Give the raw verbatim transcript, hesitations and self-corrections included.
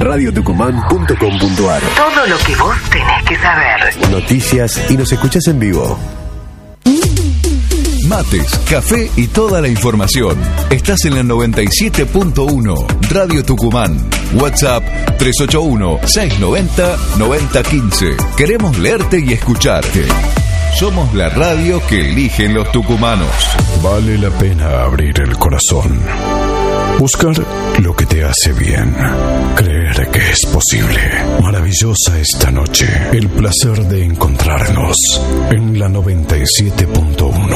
radio tucumán punto com punto ar. Todo lo que vos tenés que saber. Noticias y nos escuchás en vivo. Mates, café y toda la información. Estás en la noventa y siete punto uno, Radio Tucumán. WhatsApp tres ocho uno, seis nueve cero, nueve cero uno cinco. Queremos leerte y escucharte. Somos la radio que eligen los tucumanos. Vale la pena abrir el corazón. Buscar lo que te hace bien. Creer que es posible. Maravillosa esta noche. El placer de encontrarnos en la noventa y siete punto uno.